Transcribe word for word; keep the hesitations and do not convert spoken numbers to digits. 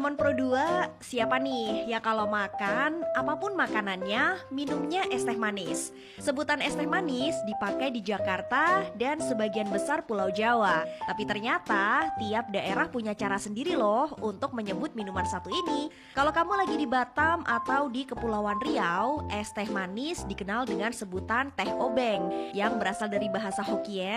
Samon Pro dua, siapa nih yang kalau makan, apapun makanannya, minumnya es teh manis? Sebutan es teh manis dipakai di Jakarta dan sebagian besar Pulau Jawa. Tapi ternyata tiap daerah punya cara sendiri loh untuk menyebut minuman satu ini. Kalau kamu lagi di Batam atau di Kepulauan Riau, es teh manis dikenal dengan sebutan teh obeng yang berasal dari bahasa Hokkien